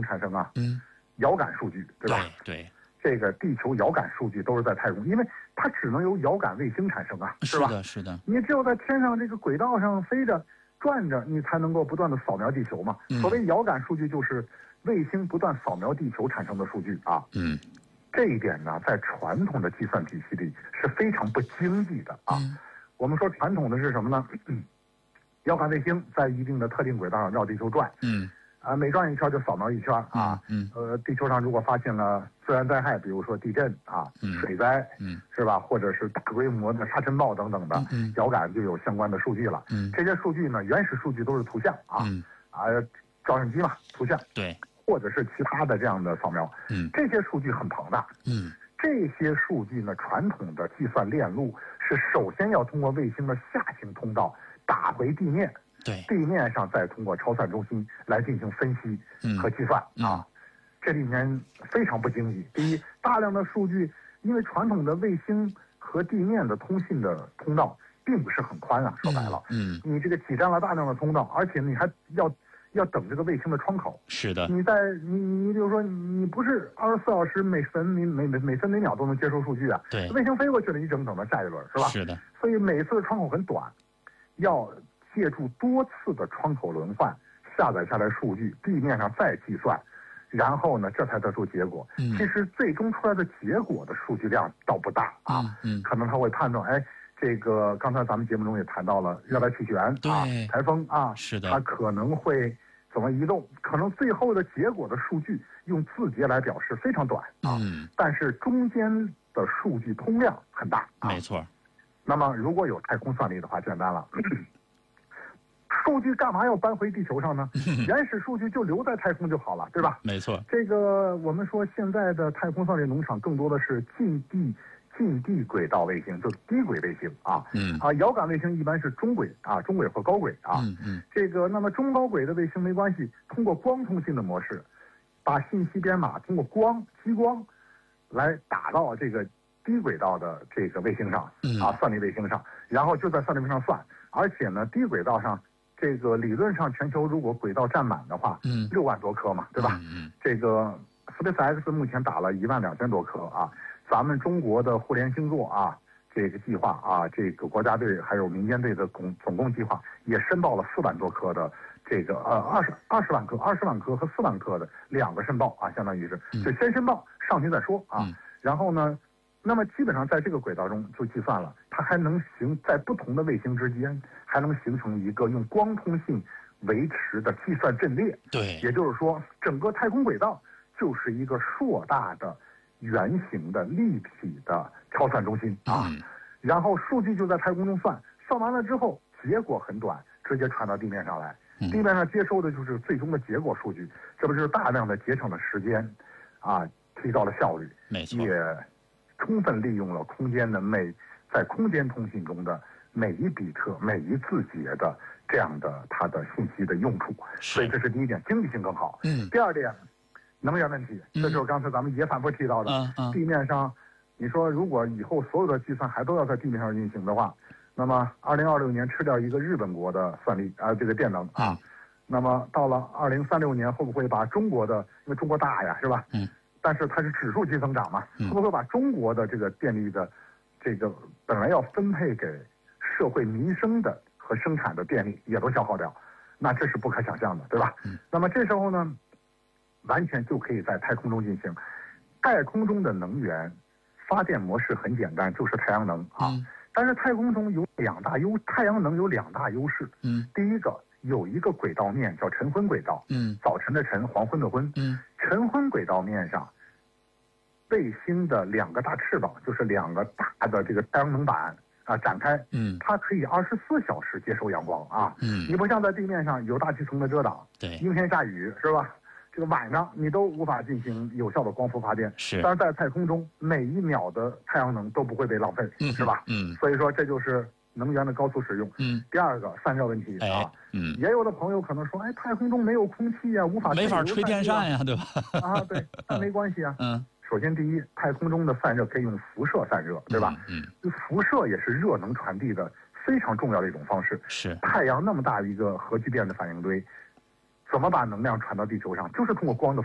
中产生啊？遥感数据，对吧？ 对。 这个地球遥感数据都是在太空，因为它只能由遥感卫星产生啊，是吧？ 是的。 你只有在天上这个轨道上飞着、转着，你才能够不断的扫描地球嘛。所谓遥感数据，就是卫星不断扫描地球产生的数据啊。这一点呢，在传统的计算体系里是非常不经济的啊。我们说传统的是什么呢？遥感卫星在一定的特定轨道上绕地球转。每转一圈就扫描一圈啊。地球上如果发现了自然灾害，比如说地震啊、水灾，是吧？或者是大规模的沙尘暴等等的，遥感就有相关的数据了。这些数据呢，原始数据都是图像啊，照相机嘛，图像， 对， 或者是其他的这样的扫描。这些数据很庞大。这些数据呢，传统的计算链路是首先要通过卫星的下行通道打回地面。 对， 地面上再通过超算中心来进行分析和计算啊，这里面非常不经济。第一，大量的数据，因为传统的卫星和地面的通信的通道并不是很宽啊，说白了，你这个挤占了大量的通道，而且你还要等这个卫星的窗口。 是的， 你比如说你不是24小时每分每秒都能接收数据啊， 对， 卫星飞过去了，你整到下一轮是吧？ 是的， 所以每次的窗口很短，要借助多次的窗口轮换下载下来数据，地面上再计算，然后呢，这才得出结果。其实最终出来的结果的数据量倒不大啊。可能他会判断，这个刚才咱们节目中也谈到了热带气旋啊、台风啊， 是的， 它可能会怎么移动？可能最后的结果的数据用字节来表示非常短啊，但是中间的数据通量很大啊。 没错。 那么如果有太空算力的话，简单了。数据干嘛要搬回地球上呢？原始数据就留在太空就好了，对吧？ 没错。 这个我们说现在的太空算力农场更多的是近地轨道卫星，就是低轨卫星啊。遥感卫星一般是中轨或高轨啊。这个那么中高轨的卫星没关系，通过光通信的模式，把信息编码通过激光来打到这个低轨道的这个卫星上算力卫星上，然后就在算力卫星上算，而且呢，低轨道上。这个理论上，全球如果轨道占满的话，6万多颗嘛，对吧？这个 SpaceX 目前打了12000多颗啊。咱们中国的互联星座啊，这个计划啊，这个国家队还有民间队的总共计划也申报了4万多颗的这个20万颗和4万颗的2个申报啊，相当于是就先申报上去再说啊。然后呢，那么基本上在这个轨道中就计算了，它还能在不同的卫星之间还能形成一个用光通信维持的计算阵列。 对， 也就是说，整个太空轨道就是一个硕大的圆形的立体的超算中心啊。然后数据就在太空中算完了之后，结果很短，直接传到地面上来。地面上接收的就是最终的结果数据，这不就是大量的节省了时间啊，提高了效率， 没错， 也充分利用了空间的在空间通信中的每一比特、每一字节的这样的它的信息的用处，所以这是第一点，经济性更好。第二点，能源问题，这就是刚才咱们也反复提到的。地面上，你说如果以后所有的计算还都要在地面上运行的话，那么2026年吃掉一个日本国的算力这个电能啊，那么到了2036年会不会把中国的，因为中国大呀，是吧？但是它是指数级增长嘛，会不会把中国的这个电力的这个本来要分配给社会民生的和生产的电力也都消耗掉？那这是不可想象的，对吧？那么这时候呢，完全就可以在太空中进行。太空中的能源发电模式很简单，就是太阳能啊。但是太空中有太阳能有2大优势。第一个有一个轨道面叫晨昏轨道，早晨的晨，黄昏的昏。晨昏轨道面上，卫星的2个大翅膀，就是2个大的这个太阳能板展开，它可以24小时接收阳光啊。你不像在地面上有大气层的遮挡， 对， 阴天下雨是吧？这个晚上你都无法进行有效的光伏发电。但是在太空中，每一秒的太阳能都不会被浪费，是吧？所以说这就是能源的高速使用。第二个散热问题啊，也有的朋友可能说，太空中没有空气啊，没法吹电扇呀，对吧？ 对，那没关系啊。首先第一，太空中的散热可以用辐射散热，对吧？辐射也是热能传递的非常重要的一种方式。 是太阳那么大一个核聚变的反应堆，怎么把能量传到地球上？就是通过光的